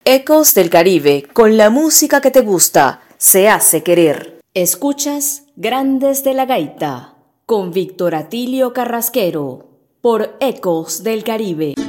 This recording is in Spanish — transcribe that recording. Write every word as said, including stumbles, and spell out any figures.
Ecos del Caribe, con la música que te gusta, se hace querer. Escuchas Grandes de la Gaita, con Víctor Atilio Carrasquero, por Ecos del Caribe.